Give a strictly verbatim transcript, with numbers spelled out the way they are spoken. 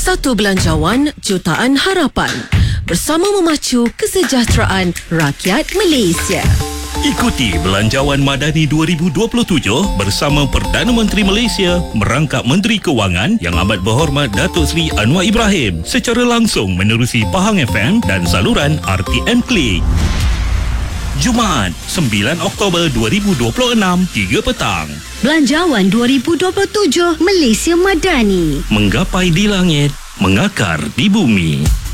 Satu belanjawan jutaan harapan bersama memacu kesejahteraan rakyat Malaysia. Ikuti Belanjawan Madani dua ribu dua puluh tujuh bersama Perdana Menteri Malaysia merangkap Menteri Kewangan Yang Amat Berhormat Datuk Seri Anwar Ibrahim secara langsung menerusi Pahang F M dan saluran R T M Klik. Jumaat, sembilan Oktober dua ribu dua puluh enam, tiga petang. Belanjawan dua ribu dua puluh tujuh Malaysia Madani. Menggapai di langit, mengakar di bumi.